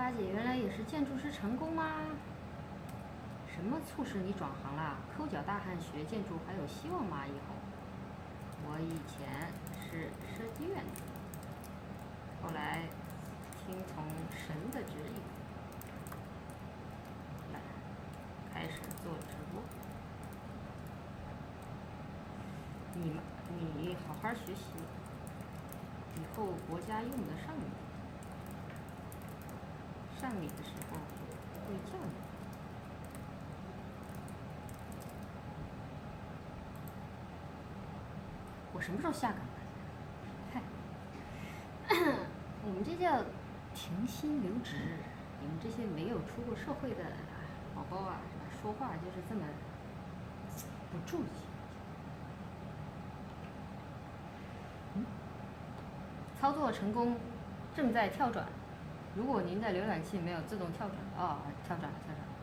花姐原来也是建筑师成功吗？什么促使你转行啦？抠脚大汉学建筑还有希望吗？以后？我以前是设计院的，后来听从神的指引，来开始做直播。你好好学习，以后国家用得上你，上你的时候会叫你。我什么时候下岗了？嗨，我们这叫停薪留职。你们这些没有出过社会的宝宝啊，说话就是这么不注意。操作成功，正在跳转。如果您的浏览器没有自动跳转，跳转了。